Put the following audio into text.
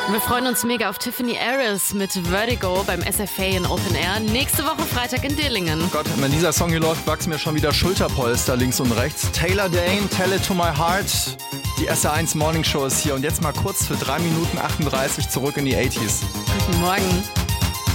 Wir freuen uns mega auf Tiffany Harris mit Vertigo beim SFA in Open Air. Nächste Woche Freitag in Dillingen. Gott, wenn dieser Song hier läuft, wachsen mir schon wieder Schulterpolster links und rechts. Taylor Dane, Tell It To My Heart. Die SR1 Morning Show ist hier. Und jetzt mal kurz für 3 Minuten 38 zurück in die 80s. Guten Morgen.